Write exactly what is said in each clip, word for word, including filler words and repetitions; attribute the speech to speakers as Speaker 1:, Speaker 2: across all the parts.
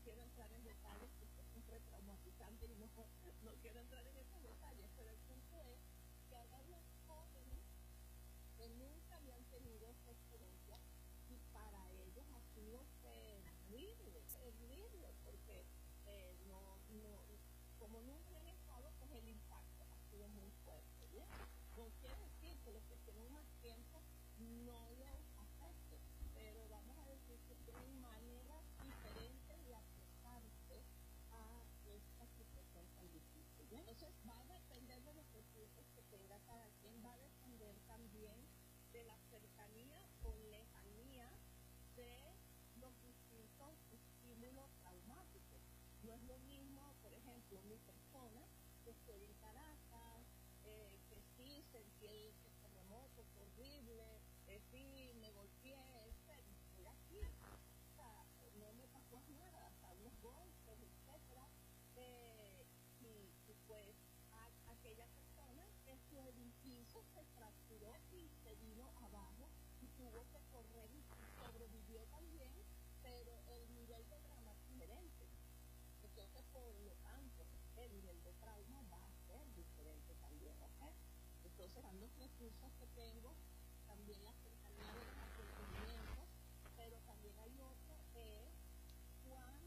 Speaker 1: quiero entrar en detalles porque es un retraumatizante y no, no quiero entrar en esos detalles, pero el punto es que hablan jóvenes que nunca habían tenido esta experiencia y para ellos ha sido terrible, terrible, porque eh, no, no, como nunca habían estado, pues el impacto ha sido muy fuerte, ¿bien? No quiere decir que los que tienen más tiempo no los afecte, pero vamos a decir que tienen maneras diferentes de acercarse a esta situación tan difícil, ¿bien? Entonces va a depender de los recursos que tenga cada quien, va a depender también de la cercanía o lejanía de los distintos estímulos traumáticos. No es lo mismo, por ejemplo, mi persona, que estoy en Caracas, eh, que sí sentí el, el terremoto, fue horrible, eh, sí me golpeé, etcétera. Estoy aquí, o sea, no me pasó nada, hasta unos golpes, etcétera. Eh, y, y pues a, aquella persona que su edificio se fracturó y se vino abajo y tuvo que correr y, y sobrevivió también, pero el nivel de drama es diferente. Entonces, por lo tanto, el nivel de trauma va a ser diferente también, ¿ok? Entonces, están los recursos que tengo, también la cercanía de los acontecimientos, pero también hay otro, es cuán,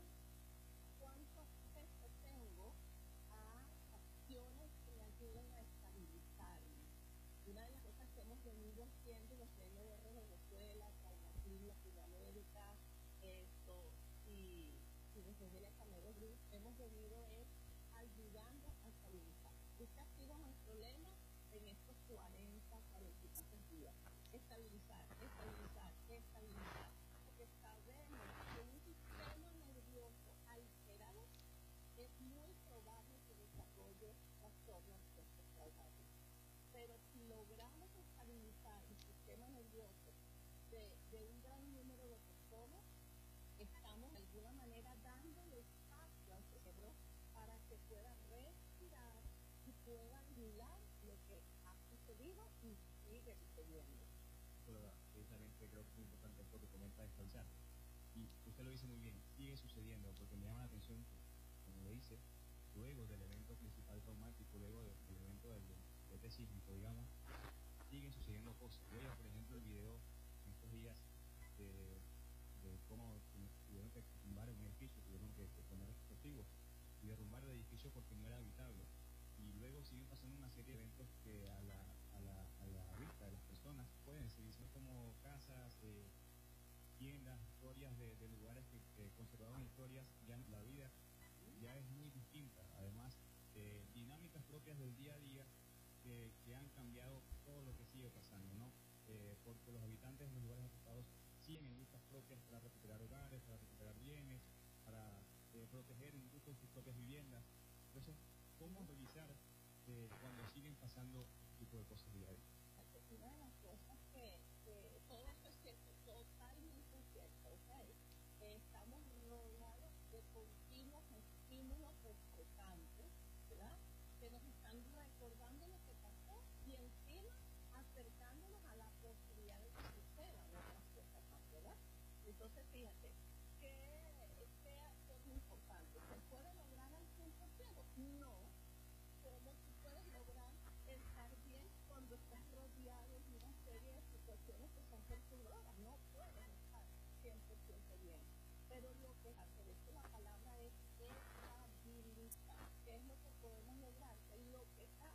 Speaker 1: cuánto acceso tengo a acciones que me ayuden a estabilizarme. Una de las cosas que hemos venido haciendo los C N D R Venezuela, Traumatismo, Latinoamérica, esto, y, y desde el Camero Group, hemos venido es ayudando a estabilizar. Este ha sido nuestro lema en estos cuarenta, cuarenta y tantos días. Estabilizar, estabilizar, estabilizar. Porque sabemos que un sistema nervioso alterado es muy probable que desarrolle trastornos postraumáticos. Pero si logramos estabilizar el sistema nervioso de, de un gran número de personas, estamos de alguna manera dándole espacio al cerebro para que pueda respirar y pueda anular lo que ha sucedido y sigue sucediendo.
Speaker 2: Pero precisamente creo que es muy importante esto que comenta de estabilizar. Y usted lo dice muy bien, sigue sucediendo, porque me llama la atención que, como lo dice, luego del evento principal traumático, luego de, del evento del, del este sísmico, digamos, siguen sucediendo cosas. Veía, por ejemplo, el video en estos días de, de cómo tuvieron que tumbar un edificio, tuvieron que, que poner explosivos y derrumbar el edificio porque no era habitable. Y luego siguen pasando una serie de eventos que a la, a la, a la vista de las personas pueden seguir siendo como casas, eh, tiendas, historias de, de lugares que, que conservaban historias, ya la vida ya es muy distinta. Además, eh, dinámicas propias del día a día que, que han cambiado todo lo que sigue pasando, ¿no? Eh, porque los habitantes de los lugares afectados siguen en luchas propias para recuperar hogares, para recuperar bienes, para eh, proteger incluso sus propias viviendas. Entonces, ¿cómo revisar eh, cuando siguen pasando este tipo de cosas diarias?
Speaker 1: Una de las cosas que, que todo esto es cierto, totalmente cierto, ¿ok? Eh, estamos rodeados de continuos estímulos estresantes, ¿verdad? Que nos están recordando lo que pasó y encima acercándonos a la posibilidad de que sucedan otras cosas más, ¿verdad? Entonces, fíjate, ¿qué, qué, qué es importante? ¿Se puede lograr al cien por ciento? No. ¿Cómo tú puedes lograr estar bien cuando estás rodeado de una serie de situaciones que son perturbadoras? No puedes estar cien por ciento bien. Pero lo que hace, de hecho la palabra es estabilizar. ¿Qué es lo que podemos lograr? Es lo que está.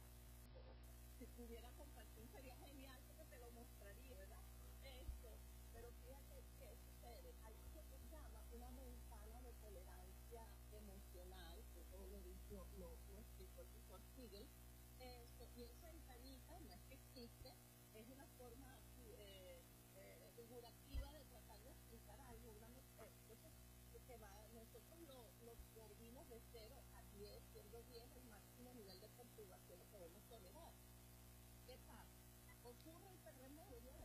Speaker 1: Si pudiera compartir sería genial porque te lo mostraría, ¿verdad? Esto. Pero fíjate qué sucede. Hay lo que se llama una ventana de tolerancia emocional, que eso lo, lo, lo, lo explicó el doctor Siegel. Esto, y esa ventanita no es que existe, es una forma eh, eh, figurativa de tratar de explicar algo. Una, eh, entonces, que va, nosotros lo, lo medimos de cero a diez, siendo diez el máximo nivel de perturbación que podemos tolerar. ¿Qué pasa? Ocurre el terremoto,